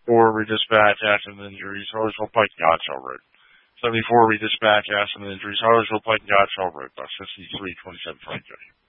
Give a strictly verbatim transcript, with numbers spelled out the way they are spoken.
seventy-four, we dispatch accident injuries, Harrisville Pike Yacht Road. seventy-four, we dispatch accident injuries, Harrisville Pike Yacht Road, bus fifty-three twenty-seven Frank J.